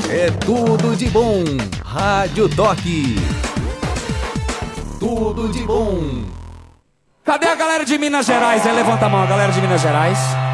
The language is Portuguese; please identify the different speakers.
Speaker 1: É tudo de bom. Rádio Toque. Tudo de bom.
Speaker 2: Cadê a galera de Minas Gerais? Levanta a mão, a galera de Minas Gerais.